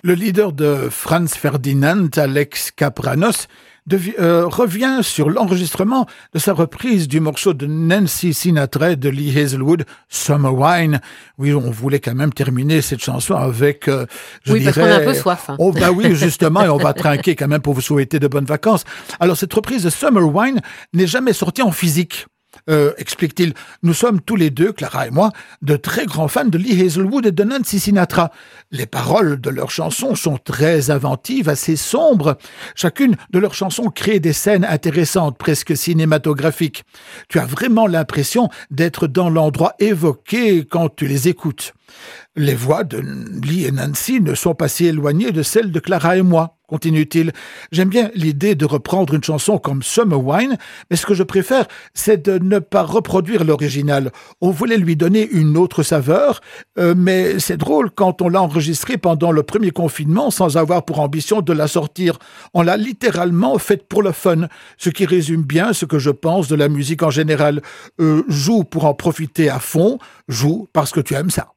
Le leader de Franz Ferdinand, Alex Kapranos, revient sur l'enregistrement de sa reprise du morceau de Nancy Sinatra de Lee Hazelwood, Summer Wine. Oui, on voulait quand même terminer cette chanson avec, parce qu'on a un peu soif. Oh, bah oui, justement, et on va trinquer quand même pour vous souhaiter de bonnes vacances. Alors, cette reprise de Summer Wine n'est jamais sortie en physique. Explique-t-il, nous sommes tous les deux, Clara et moi, de très grands fans de Lee Hazelwood et de Nancy Sinatra. Les paroles de leurs chansons sont très inventives, assez sombres. Chacune de leurs chansons crée des scènes intéressantes, presque cinématographiques. Tu as vraiment l'impression d'être dans l'endroit évoqué quand tu les écoutes. Les voix de Lee et Nancy ne sont pas si éloignées de celles de Clara et moi, continue-t-il. J'aime bien l'idée de reprendre une chanson comme Summer Wine, mais ce que je préfère, c'est de ne pas reproduire l'original. On voulait lui donner une autre saveur, mais c'est drôle quand on l'a enregistrée pendant le premier confinement sans avoir pour ambition de la sortir. On l'a littéralement faite pour le fun, ce qui résume bien ce que je pense de la musique en général. Joue pour en profiter à fond, joue parce que tu aimes ça.